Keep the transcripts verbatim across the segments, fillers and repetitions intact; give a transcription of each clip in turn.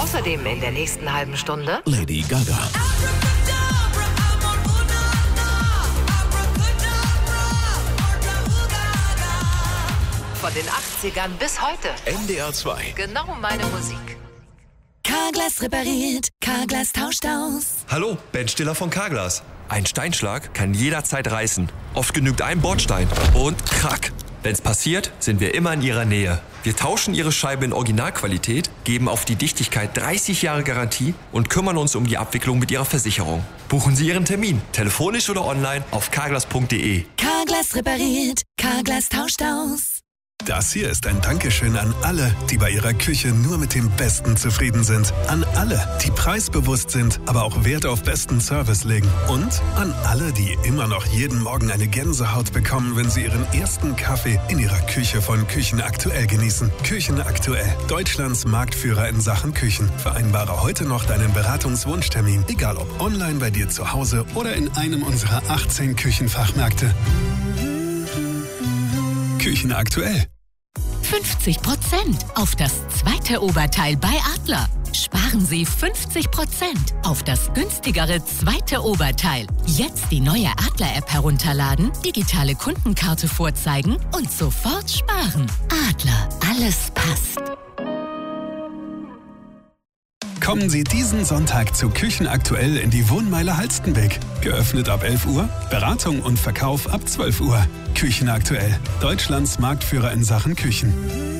Außerdem in der nächsten halben Stunde Lady Gaga. Von den achtzigern bis heute. N D R zwei. Genau meine Musik. Carglass repariert, Carglass tauscht aus. Hallo, Ben Stiller von Carglass. Ein Steinschlag kann jederzeit reißen. Oft genügt ein Bordstein und krack. Wenn's passiert, sind wir immer in Ihrer Nähe. Wir tauschen Ihre Scheibe in Originalqualität, geben auf die Dichtigkeit dreißig Jahre Garantie und kümmern uns um die Abwicklung mit Ihrer Versicherung. Buchen Sie Ihren Termin, telefonisch oder online auf carglass punkt de. Carglass repariert, Carglass tauscht aus. Das hier ist ein Dankeschön an alle, die bei ihrer Küche nur mit dem Besten zufrieden sind. An alle, die preisbewusst sind, aber auch Wert auf besten Service legen. Und an alle, die immer noch jeden Morgen eine Gänsehaut bekommen, wenn sie ihren ersten Kaffee in ihrer Küche von Küchen Aktuell genießen. Küchen Aktuell, Deutschlands Marktführer in Sachen Küchen. Vereinbare heute noch deinen Beratungswunschtermin, egal ob online bei dir zu Hause oder in einem unserer achtzehn Küchenfachmärkte. Küchen Aktuell. fünfzig Prozent auf das zweite Oberteil bei Adler. Sparen Sie fünfzig Prozent auf das günstigere zweite Oberteil. Jetzt die neue Adler-App herunterladen, digitale Kundenkarte vorzeigen und sofort sparen. Adler, alles passt. Kommen Sie diesen Sonntag zu Küchen Aktuell in die Wohnmeile Halstenbek. Geöffnet ab elf Uhr, Beratung und Verkauf ab zwölf Uhr. Küchen Aktuell, Deutschlands Marktführer in Sachen Küchen.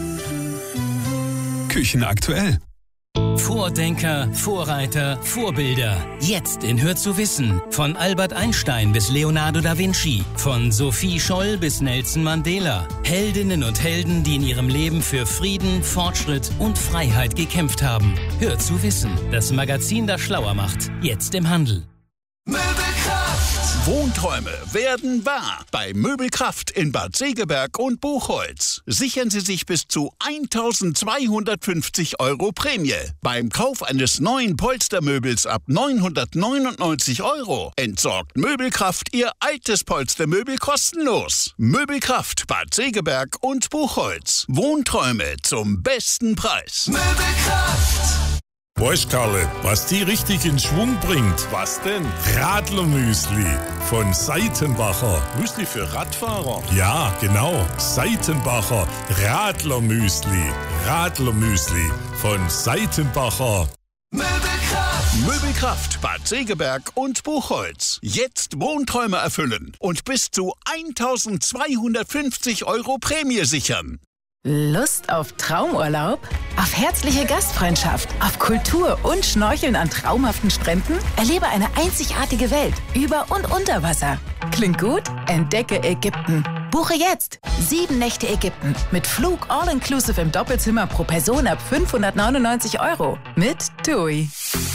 Küchen Aktuell. Vordenker, Vorreiter, Vorbilder. Jetzt in Hör zu wissen. Von Albert Einstein bis Leonardo da Vinci. Von Sophie Scholl bis Nelson Mandela. Heldinnen und Helden, die in ihrem Leben für Frieden, Fortschritt und Freiheit gekämpft haben. Hör zu wissen. Das Magazin, das schlauer macht. Jetzt im Handel. Wohnträume werden wahr bei Möbelkraft in Bad Segeberg und Buchholz. Sichern Sie sich bis zu eintausendzweihundertfünfzig Euro Prämie. Beim Kauf eines neuen Polstermöbels ab neunhundertneunundneunzig Euro entsorgt Möbelkraft Ihr altes Polstermöbel kostenlos. Möbelkraft Bad Segeberg und Buchholz. Wohnträume zum besten Preis. Möbelkraft! Weißt Karle, was die richtig in Schwung bringt? Was denn? Radlermüsli von Seitenbacher. Müsli für Radfahrer? Ja, genau. Seitenbacher Radlermüsli. Radlermüsli von Seitenbacher. Möbelkraft! Möbelkraft Bad Segeberg und Buchholz. Jetzt Wohnträume erfüllen und bis zu eintausendzweihundertfünfzig Euro Prämie sichern. Lust auf Traumurlaub? Auf herzliche Gastfreundschaft, auf Kultur und Schnorcheln an traumhaften Stränden? Erlebe eine einzigartige Welt über und unter Wasser. Klingt gut? Entdecke Ägypten. Buche jetzt sieben Nächte Ägypten mit Flug all-inclusive im Doppelzimmer pro Person ab fünfhundertneunundneunzig Euro mit TUI.